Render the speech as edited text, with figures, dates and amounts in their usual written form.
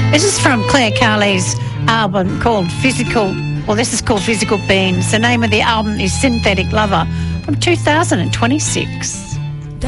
This is from Claire Carley's album called Physical, well, this is called Physical Beings. The name of the album is Synthetic Lover from 2026.